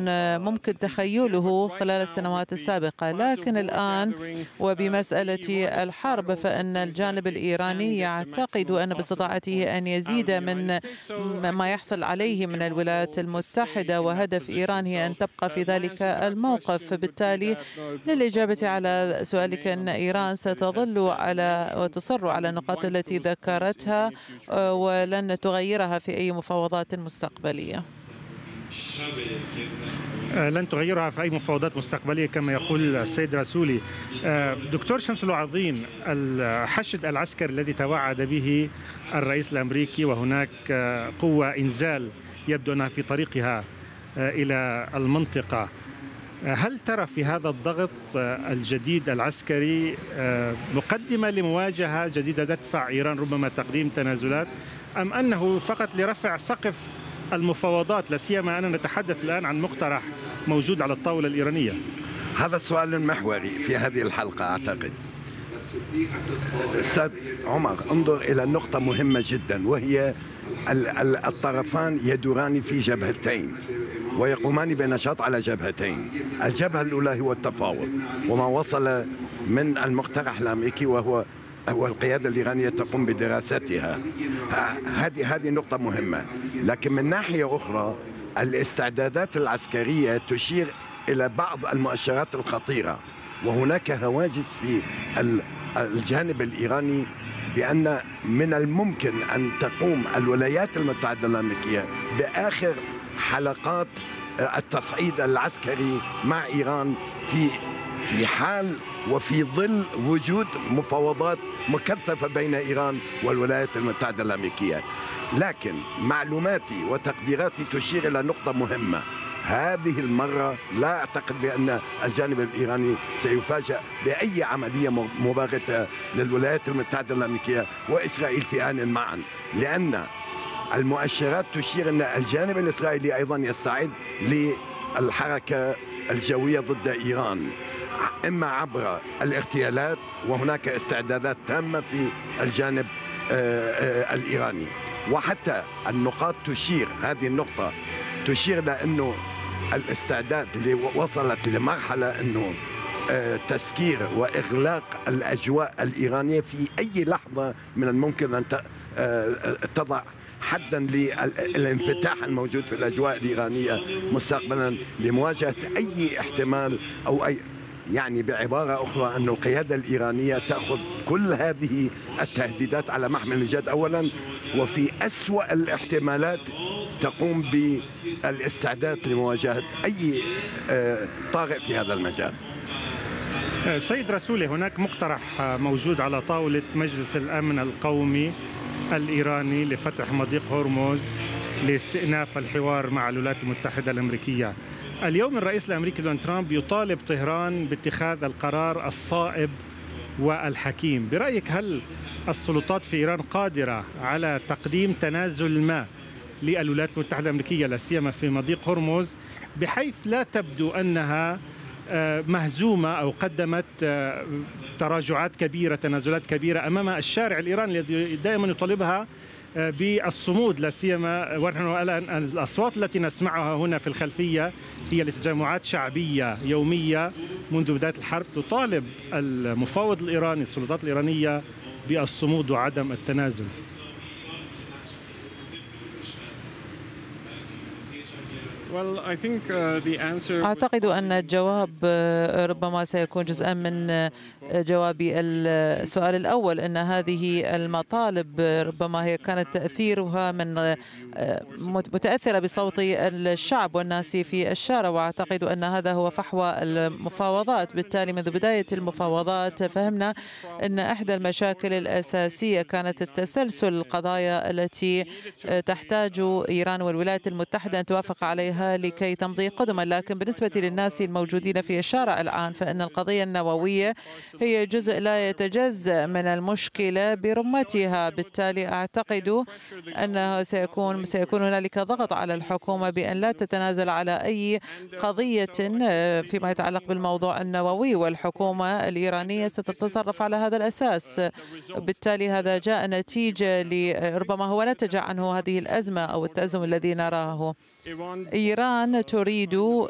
كان ممكن تخيله خلال السنوات السابقة، لكن الآن وبمسألة الحرب فإن الجانب الإيراني يعتقد أن باستطاعته أن يزيد من ما يحصل عليه من الولايات المتحدة، وهدف إيران هي أن تبقى في ذلك الموقف. بالتالي للإجابة على سؤالك، أن إيران ستظل على وتصر على النقاط التي ذكرتها ولن تغيرها في أي مفاوضات مستقبلية. لن تغيرها في أي مفاوضات مستقبلية كما يقول السيد رسولي. دكتور شمس الوعظين، الحشد العسكري الذي توعد به الرئيس الأمريكي وهناك قوة إنزال يبدو أنها في طريقها إلى المنطقة، هل ترى في هذا الضغط الجديد العسكري مقدمة لمواجهة جديدة تدفع إيران ربما تقديم تنازلات، أم أنه فقط لرفع سقف المفاوضات، لا سيما أننا نتحدث الآن عن مقترح موجود على الطاولة الإيرانية؟ هذا السؤال المحوري في هذه الحلقة أعتقد. أستاذ عمر، انظر إلى نقطة مهمة جدا، وهي الطرفان يدوران في جبهتين ويقومان بنشاط على جبهتين. الجبهة الأولى هو التفاوض وما وصل من المقترح الأمريكي، وهو والقيادة الإيرانية تقوم بدراستها. هذه نقطة مهمة. لكن من ناحية أخرى الاستعدادات العسكرية تشير إلى بعض المؤشرات الخطيرة، وهناك هواجس في الجانب الإيراني بأن من الممكن أن تقوم الولايات المتحدة الأمريكية بآخر حلقات التصعيد العسكري مع إيران في حال وفي ظل وجود مفاوضات مكثفة بين إيران والولايات المتحدة الأمريكية. لكن معلوماتي وتقديراتي تشير إلى نقطة مهمة. هذه المرة لا أعتقد بأن الجانب الإيراني سيفاجأ بأي عملية مباغتة للولايات المتحدة الأمريكية وإسرائيل في آن معا، لأن المؤشرات تشير أن الجانب الإسرائيلي أيضا يستعد للحركة الجوية ضد إيران، إما عبر الاغتيالات، وهناك استعدادات تامة في الجانب الإيراني. وحتى النقاط تشير، هذه النقطة تشير لأنه الاستعداد اللي وصلت لمرحلة أنه تسكير وإغلاق الأجواء الإيرانية في أي لحظة من الممكن أن تضع حدا للانفتاح الموجود في الأجواء الإيرانية مستقبلا لمواجهة أي احتمال أو أي، يعني بعبارة أخرى أن القيادة الإيرانية تأخذ كل هذه التهديدات على محمل الجد أولا، وفي أسوأ الاحتمالات تقوم بالاستعداد لمواجهة أي طارئ في هذا المجال. سيد رسولي، هناك مقترح موجود على طاولة مجلس الأمن القومي الإيراني لفتح مضيق هرمز لاستئناف الحوار مع الولايات المتحدة الأمريكية. اليوم الرئيس الأمريكي دونالد ترامب يطالب طهران باتخاذ القرار الصائب والحكيم. برأيك هل السلطات في إيران قادرة على تقديم تنازل ما للولايات المتحدة الأمريكية لا سيما في مضيق هرمز بحيث لا تبدو أنها مهزومة أو قدمت تراجعات كبيرة، تنازلات كبيرة أمام الشارع الإيراني الذي دائما يطالبها بالصمود، لا سيما ونحن الآن الأصوات التي نسمعها هنا في الخلفية هي لتجمعات شعبية يومية منذ بداية الحرب تطالب المفاوض الإيراني، السلطات الإيرانية، بالصمود وعدم التنازل. أعتقد أن الجواب ربما سيكون جزءا من جوابي السؤال الأول، أن هذه المطالب ربما هي كانت تأثيرها من متأثرة بصوت الشعب والناس في الشارع، وأعتقد أن هذا هو فحوى المفاوضات. بالتالي منذ بداية المفاوضات فهمنا أن إحدى المشاكل الأساسية كانت التسلسل القضايا التي تحتاج إيران والولايات المتحدة أن توافق عليها لكي تمضي قدما. لكن بالنسبة للناس الموجودين في الشارع الآن فإن القضية النووية هي جزء لا يتجزأ من المشكلة برمتها. بالتالي أعتقد أنه سيكون هنالك ضغط على الحكومة بأن لا تتنازل على أي قضية فيما يتعلق بالموضوع النووي، والحكومة الإيرانية ستتصرف على هذا الأساس. بالتالي هذا جاء نتيجة ربما هو نتج عنه هذه الأزمة أو التأزم الذي نراه. إيران تريد